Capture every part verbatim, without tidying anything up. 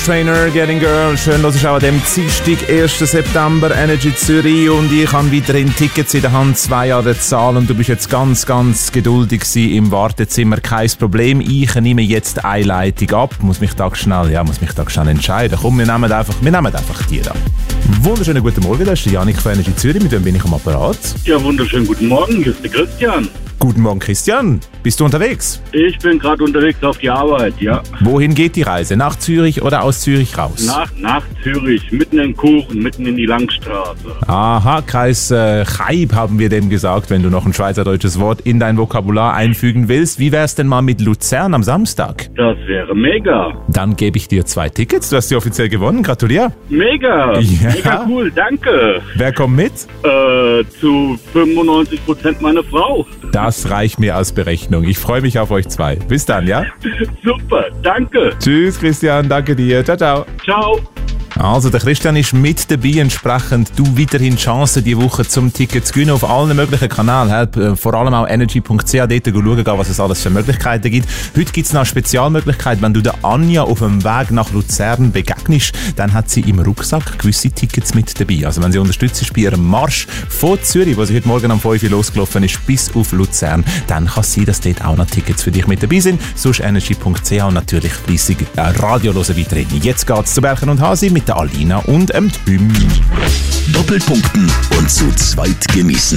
Trainer, Getting Girl, schön, dass ich auch an dem Dienstag, ersten September, Energy Zürich, und ich habe weiterhin Tickets in der Hand, zwei an der Zahl, und du bist jetzt ganz, ganz geduldig im Wartezimmer, kein Problem, ich nehme jetzt eine Leitung ab, muss mich da schnell, ja, muss mich da schnell entscheiden, komm, wir nehmen einfach, wir nehmen einfach die da. Wunderschönen guten Morgen, das ist der Janik von Energy Zürich, mit wem bin ich am Apparat? Ja, wunderschönen guten Morgen, hier ist der Christian. Guten Morgen, Christian. Bist du unterwegs? Ich bin gerade unterwegs auf die Arbeit, ja. Wohin geht die Reise? Nach Zürich oder aus Zürich raus? Nach, nach Zürich, mitten in den Kuchen, mitten in die Langstraße. Aha, Kreis äh, Chaib haben wir dem gesagt, wenn du noch ein schweizerdeutsches Wort in dein Vokabular einfügen willst. Wie wär's denn mal mit Luzern am Samstag? Das wäre mega. Dann gebe ich dir zwei Tickets. Du hast sie offiziell gewonnen. Gratuliere. Mega. Ja. Mega cool, danke. Wer kommt mit? Äh, zu fünfundneunzig Prozent meine Frau. Das reicht mir als Berechnung. Ich freue mich auf euch zwei. Bis dann, ja? Super, danke. Tschüss, Christian. Danke dir. Ciao, ciao. Ciao. Also, der Christian ist mit dabei, entsprechend du weiterhin Chancen diese Woche zum Ticket zu gewinnen auf allen möglichen Kanälen. Vor allem auch energy punkt c h, dort schauen, was es alles für Möglichkeiten gibt. Heute gibt es noch eine Spezialmöglichkeit, wenn du der Anja auf dem Weg nach Luzern begegnest, dann hat sie im Rucksack gewisse Tickets mit dabei. Also wenn sie unterstützt bei ihrem Marsch von Zürich, wo sie heute Morgen um fünf Uhr losgelaufen ist, bis auf Luzern, dann kann es sein, dass dort auch noch Tickets für dich mit dabei sind. Sonst energy punkt c h und natürlich fleissig äh, Radio hören weiterhin. Jetzt geht's zu Berchen und Hasi mit der Alina und dem Tim. Doppelpunkten und zu zweit genießen.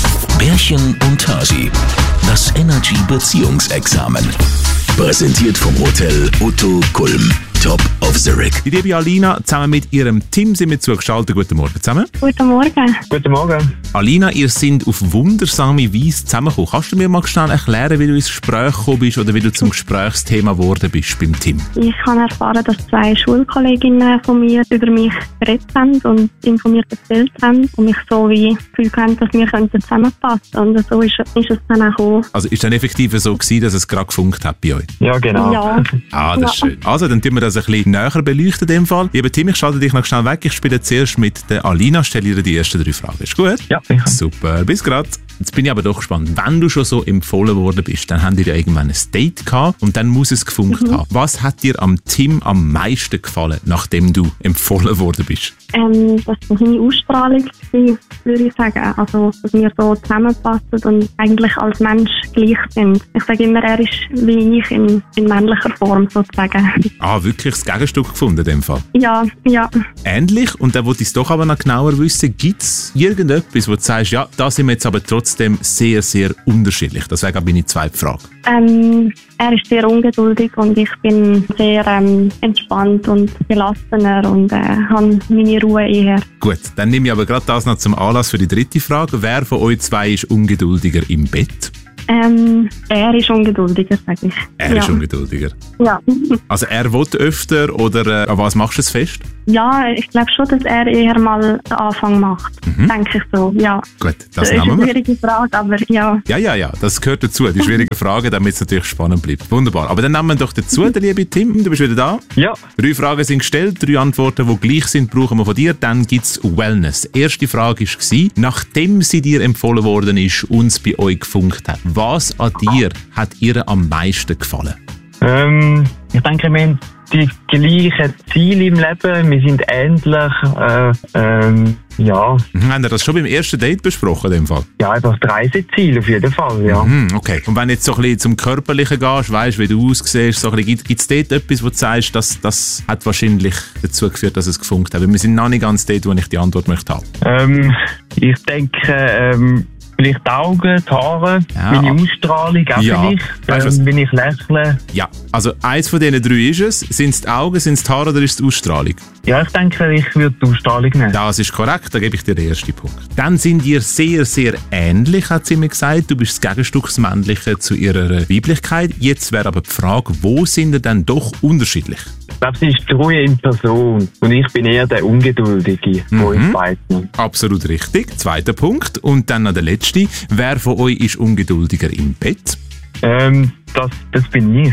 Bärchen und Hasi. Das Energy Beziehungsexamen. Präsentiert vom Hotel Otto Kulm. Top of the Rig. Die liebe Alina, zusammen mit ihrem Team sind wir zugeschaltet. Guten Morgen zusammen. Guten Morgen. Guten Morgen. Alina, ihr seid auf wundersame Weise zusammengekommen. Kannst du mir mal schnell erklären, wie du ins Gespräch gekommen bist oder wie du zum Gesprächsthema geworden bist beim Team? Ich habe erfahren, dass zwei Schulkolleginnen von mir über mich geredet haben und informiert erzählt haben und mich so wie Gefühl haben, dass wir zusammenpassen könnten. Und so ist, ist es dann auch gekommen. Also ist dann effektiv so gewesen, dass es gerade gefunkt hat bei euch? Ja, genau. Ja. Ah, das ist Ja. schön. Also, dann tun wir das ein bisschen näher beleuchten in dem Fall. Lieber Tim, ich schalte dich noch schnell weg. Ich spiele zuerst mit der Alina, stelle ihr die ersten drei Fragen. Ist gut? Ja, sicher. Super, bis grad. Jetzt bin ich aber doch gespannt. Wenn du schon so empfohlen worden bist, dann habt ihr ja irgendwann ein Date gehabt und dann muss es gefunkt Mhm. haben. Was hat dir am Tim am meisten gefallen, nachdem du empfohlen worden bist? Ähm, das war seine Ausstrahlung, gewesen, würde ich sagen. Also, dass wir so zusammenpassen und eigentlich als Mensch gleich sind. Ich sage immer, er ist wie ich in, in männlicher Form sozusagen. Ah, wirklich das Gegenstück gefunden in dem Fall? Ja, ja. Ähnlich, und dann wollte ich es doch aber noch genauer wissen, gibt es irgendetwas, wo du sagst, ja, da sind wir jetzt aber trotzdem sehr, sehr unterschiedlich? Das wäre meine zweite Frage. Ähm, er ist sehr ungeduldig und ich bin sehr ähm, entspannt und gelassener und äh, habe meine Ruhe eher. Gut, dann nehme ich aber gerade das noch zum Anlass für die dritte Frage. Wer von euch zwei ist ungeduldiger im Bett? Ähm, er ist ungeduldiger, sage ich. Er ja. ist ungeduldiger. Ja. Also er will öfter oder äh, an was machst du es fest? Ja, ich glaube schon, dass er eher mal den Anfang macht. Mhm. Denke ich so, ja. Gut, das Das ist nehmen eine wir. schwierige Frage, aber ja. Ja, ja, ja, das gehört dazu. Die schwierige Frage, damit es natürlich spannend bleibt. Wunderbar. Aber dann nehmen wir doch dazu, der liebe Tim, du bist wieder da. Ja. Drei Fragen sind gestellt, drei Antworten, die gleich sind, brauchen wir von dir. Dann gibt es Wellness. Die erste Frage war, nachdem sie dir empfohlen worden ist, uns bei euch gefunkt hat, was an dir hat ihr am meisten gefallen? Ähm, ich denke, wir haben die gleichen Ziele im Leben. Wir sind ähnlich. Äh, ähm, ja. Mhm, haben wir das schon beim ersten Date besprochen, in dem Fall? Ja, einfach das Reiseziel auf jeden Fall, ja. Mhm, okay. Und wenn du jetzt so ein bisschen zum Körperlichen gehst, weißt, wie du aussiehst, so gibt es dort etwas, wo du sagst, das, das hat wahrscheinlich dazu geführt, dass es gefunkt hat? Weil wir sind noch nicht ganz dort, wo ich die Antwort möchte haben. Ähm, ich denke, ähm, vielleicht die Augen, die Haare, Ja. meine Ausstrahlung auch Ja. vielleicht, Weißt du was? ähm, wenn ich lächle. Ja, also eins von diesen drei ist es. Sind es die Augen, sind es die Haare oder ist es die Ausstrahlung? Ja, ich denke, ich würde die Ausstrahlung nehmen. Das ist korrekt, da gebe ich dir den ersten Punkt. Dann sind ihr sehr, sehr ähnlich, hat sie mir gesagt. Du bist das Gegenstück, das Männliche zu ihrer Weiblichkeit. Jetzt wäre aber die Frage, wo sind ihr denn doch unterschiedlich? Ich glaube, sie ist die Ruhe in Person und ich bin eher der Ungeduldige von uns Mhm. beiden. Absolut richtig. Zweiter Punkt. Und dann noch der letzte. Wer von euch ist ungeduldiger im Bett? Ähm, das, das bin ich.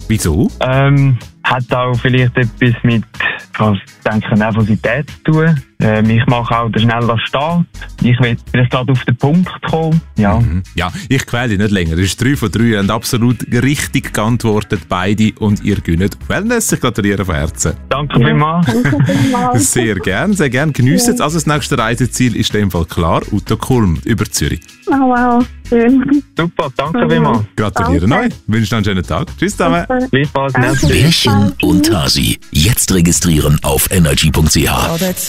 Wieso? ähm, hat auch vielleicht etwas mit, ich denke, Nervosität zu tun. Ähm, ich mache auch den schneller Start. Ich will vielleicht gerade auf den Punkt kommen. Ja. Mhm. Ja, ich quäle dich nicht länger. Es ist drei von drei. Ihr habt absolut richtig geantwortet, beide. Und ihr gönnt Wellness. Ich gratuliere von Herzen. Danke vielmals. Danke vielmals. Sehr gern, sehr gern. Geniessen es. Also das nächste Reiseziel ist in dem Fall klar. Uto-Kulm über Zürich. Oh, wow, schön. Super, danke vielmals. Gratuliere Danke. euch. Wünsche noch einen schönen Tag. Tschüss zusammen. Gleichfalls. Danke. Merci. Bärchen und Hasi. Jetzt registrieren auf energy punkt c h.